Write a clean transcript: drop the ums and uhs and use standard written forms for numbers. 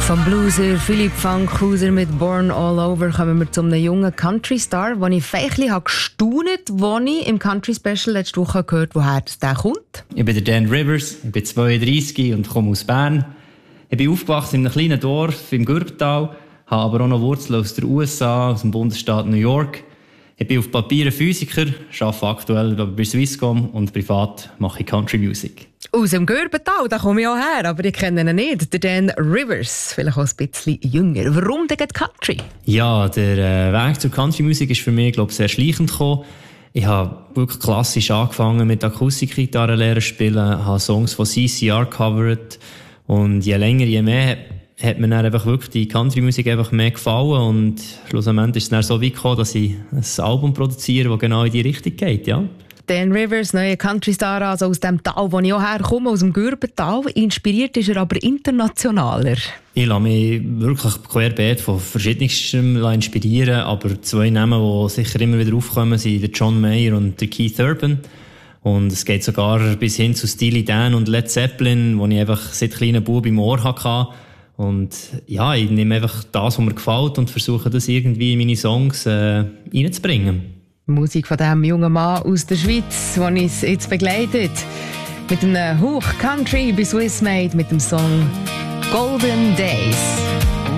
Vom Blueser Philipp Fankhauser mit «Born All Over» kommen wir zu einem jungen Country-Star, den ich feindlich gestaunt habe, als ich im Country-Special letzte Woche gehört habe, woher der kommt. Ich bin der Dan Rivers, ich bin 32 und komme aus Bern. Ich bin aufgewachsen in einem kleinen Dorf im Gürbetal, habe aber auch noch Wurzeln aus den USA, aus dem Bundesstaat New York. Ich bin auf Papier ein Physiker, arbeite aktuell bei Swisscom und privat mache ich Country Music. Aus dem Gürbetal, da komme ich auch her, aber ich kenne ihn nicht. Der Dan Rivers, vielleicht auch ein bisschen jünger. Warum denn Country? Ja, der Weg zur Country Music ist für mich, glaube ich, sehr schleichend gekommen. Ich habe wirklich klassisch angefangen mit Akustikgitarre lernen spielen, habe Songs von CCR covered und je länger, je mehr hat mir dann einfach wirklich die Country-Musik einfach mehr gefallen und schlussendlich ist es dann so weit gekommen, dass ich ein Album produziere, das genau in die Richtung geht, ja. Dan Rivers, neuer Country-Star, also aus dem Tal, wo ich auch herkomme, aus dem Gürbetal. Inspiriert ist er aber internationaler. Ich lasse mich wirklich querbeet von verschiedenstem inspirieren, aber zwei Namen, die sicher immer wieder aufkommen, sind der John Mayer und der Keith Urban. Und es geht sogar bis hin zu Steely Dan und Led Zeppelin, wo ich einfach seit kleinen Bub im Ohr hatte. Und ja, ich nehme einfach das, was mir gefällt und versuche das irgendwie in meine Songs reinzubringen. Musik von diesem jungen Mann aus der Schweiz, der uns jetzt begleitet. Mit einem Hoch Country bei Swiss Made mit dem Song Golden Days.